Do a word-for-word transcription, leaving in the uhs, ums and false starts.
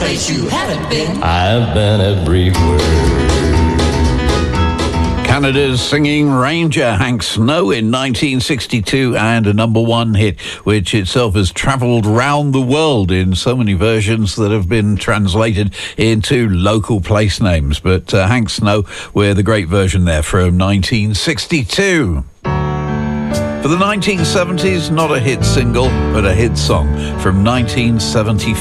place you haven't been. I've been everywhere. Canada's Singing Ranger, Hank Snow, in nineteen sixty-two, and a number one hit, which itself has travelled round the world in so many versions that have been translated into local place names. But uh, Hank Snow with a great version there from nineteen sixty-two. For the nineteen seventies, not a hit single, but a hit song from nineteen seventy-four.